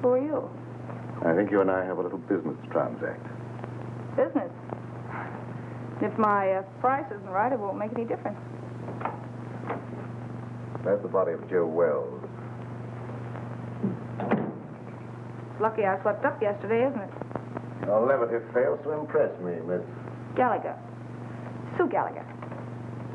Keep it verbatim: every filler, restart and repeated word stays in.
Who are you? I think you and I have a little business to transact. Business. If my uh, price isn't right, it won't make any difference. That's the body of Joe Wells. It's lucky I slept up yesterday, isn't it? Your levity fails to impress me, Miss... Gallagher. Sue Gallagher.